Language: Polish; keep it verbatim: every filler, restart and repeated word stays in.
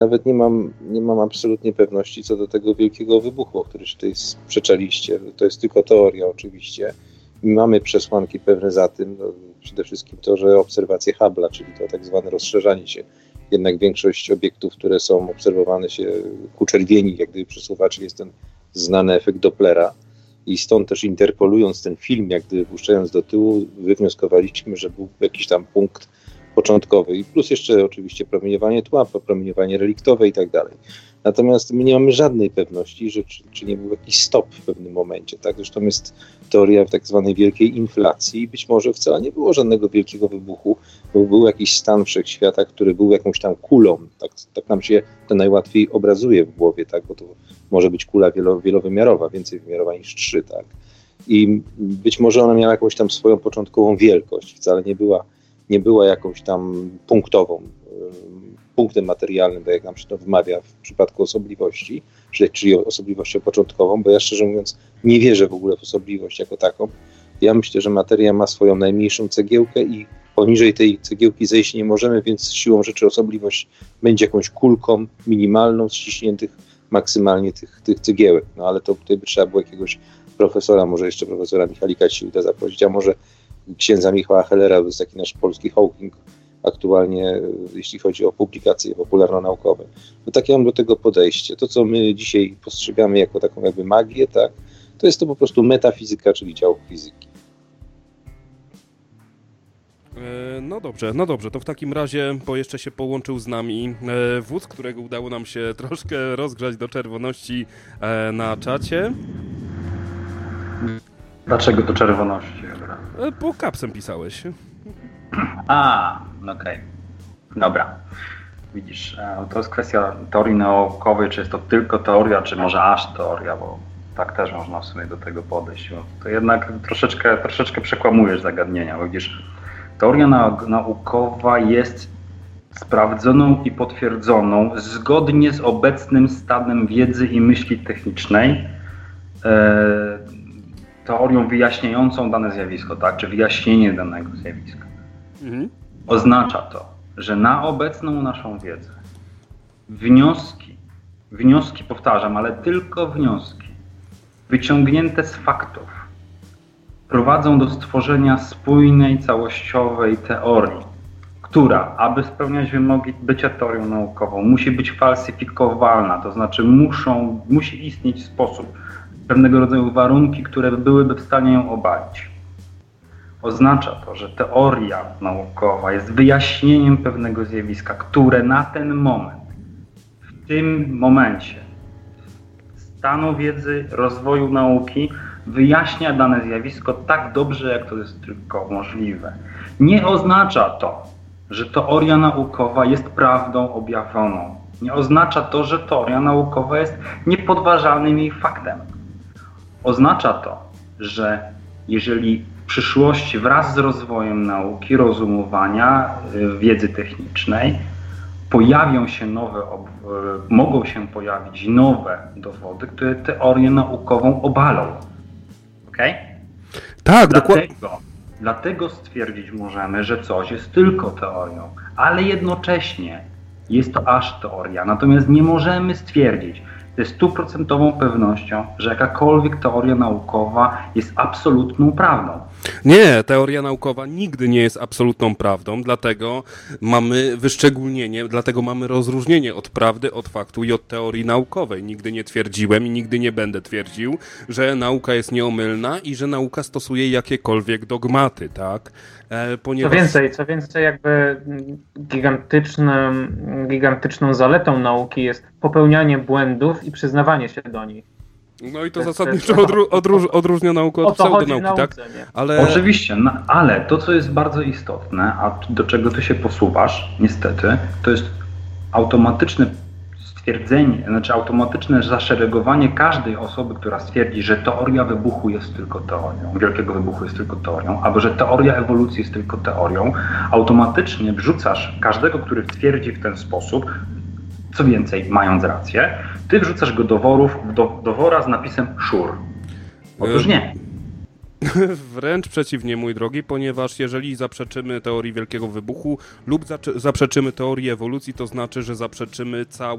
Nawet nie mam, nie mam absolutnie pewności co do tego wielkiego wybuchu, o którym się tutaj sprzeczaliście. To jest tylko teoria oczywiście. Mamy przesłanki pewne za tym, no, przede wszystkim to, że obserwacje Hubble'a, czyli to tak zwane rozszerzanie się, jednak większość obiektów, które są obserwowane, się ku czerwieni, jak gdyby przesuwa, czyli jest ten znany efekt Dopplera. I stąd też interpolując ten film, jak gdyby puszczając do tyłu, wywnioskowaliśmy, że był jakiś tam punkt początkowy. I plus jeszcze oczywiście promieniowanie tła, promieniowanie reliktowe i tak dalej. Natomiast my nie mamy żadnej pewności, że czy, czy nie był jakiś stop w pewnym momencie. Tak? Zresztą jest teoria tak zwanej wielkiej inflacji i być może wcale nie było żadnego wielkiego wybuchu, bo był jakiś stan wszechświata, który był jakąś tam kulą. Tak, tak nam się to najłatwiej obrazuje w głowie, tak? Bo to może być kula wielo, wielowymiarowa, więcej wymiarowa niż trzy. Tak? I być może ona miała jakąś tam swoją początkową wielkość, wcale nie była, nie była jakąś tam punktową, punktem materialnym, tak jak nam się to wymawia w przypadku osobliwości, czyli osobliwością początkową, bo ja szczerze mówiąc nie wierzę w ogóle w osobliwość jako taką. Ja myślę, że materia ma swoją najmniejszą cegiełkę i poniżej tej cegiełki zejść nie możemy, więc siłą rzeczy osobliwość będzie jakąś kulką minimalną z ściśniętych maksymalnie tych, tych cegiełek. No ale to tutaj by trzeba było jakiegoś profesora, może jeszcze profesora Michalika się uda zaprosić, a może księdza Michała Hellera, to jest taki nasz polski Hawking aktualnie, jeśli chodzi o publikacje popularno-naukowe. No takie mam do tego podejście. To, co my dzisiaj postrzegamy jako taką jakby magię, tak, to jest to po prostu metafizyka, czyli dział fizyki. No dobrze, no dobrze, to w takim razie, bo jeszcze się połączył z nami wódz, którego udało nam się troszkę rozgrzać do czerwoności na czacie. Dlaczego do czerwoności? Po kapsem pisałeś. A, okej. Okay. Dobra. Widzisz, to jest kwestia teorii naukowej, czy jest to tylko teoria, czy może aż teoria, bo tak też można w sumie do tego podejść. Bo to jednak troszeczkę, troszeczkę przekłamujesz zagadnienia, bo widzisz, teoria naukowa jest sprawdzoną i potwierdzoną zgodnie z obecnym stanem wiedzy i myśli technicznej e, teorią wyjaśniającą dane zjawisko, tak? Czy wyjaśnienie danego zjawiska. Mhm. Oznacza to, że na obecną naszą wiedzę wnioski, wnioski powtarzam, ale tylko wnioski, wyciągnięte z faktów, prowadzą do stworzenia spójnej, całościowej teorii, która, aby spełniać wymogi bycia teorią naukową, musi być falsyfikowalna, to znaczy muszą, musi istnieć sposób, pewnego rodzaju warunki, które byłyby w stanie ją obalić. Oznacza to, że teoria naukowa jest wyjaśnieniem pewnego zjawiska, które na ten moment, w tym momencie stanu wiedzy, rozwoju nauki wyjaśnia dane zjawisko tak dobrze, jak to jest tylko możliwe. Nie oznacza to, że teoria naukowa jest prawdą objawioną. Nie oznacza to, że teoria naukowa jest niepodważalnym jej faktem. Oznacza to, że jeżeli w przyszłości wraz z rozwojem nauki, rozumowania, wiedzy technicznej pojawią się nowe, mogą się pojawić nowe dowody, które teorię naukową obalą. Okej? Okay? Tak, dokładnie. Dlatego stwierdzić możemy, że coś jest tylko teorią, ale jednocześnie jest to aż teoria. Natomiast nie możemy stwierdzić ze stuprocentową pewnością, że jakakolwiek teoria naukowa jest absolutną prawdą. Nie, teoria naukowa nigdy nie jest absolutną prawdą, dlatego mamy wyszczególnienie, dlatego mamy rozróżnienie od prawdy, od faktu i od teorii naukowej. Nigdy nie twierdziłem i nigdy nie będę twierdził, że nauka jest nieomylna i że nauka stosuje jakiekolwiek dogmaty, tak? E, ponieważ... Co więcej, co więcej, jakby gigantycznym, gigantyczną zaletą nauki jest popełnianie błędów i przyznawanie się do nich. No i to, to zasadniczo odró- odróż- odróżnia naukę od pseudonauki, tak? Ale... Oczywiście, no, ale to, co jest bardzo istotne, a do czego ty się posuwasz, niestety, to jest automatyczne stwierdzenie, znaczy automatyczne zaszeregowanie każdej osoby, która stwierdzi, że teoria wybuchu jest tylko teorią, wielkiego wybuchu jest tylko teorią, albo że teoria ewolucji jest tylko teorią, automatycznie wrzucasz każdego, który twierdzi w ten sposób, co więcej, mając rację, ty wrzucasz go do worów, do, do wora z napisem sure. Otóż nie. Wręcz przeciwnie, mój drogi, ponieważ jeżeli zaprzeczymy teorii Wielkiego Wybuchu lub zaprzeczymy teorii ewolucji, to znaczy, że zaprzeczymy całą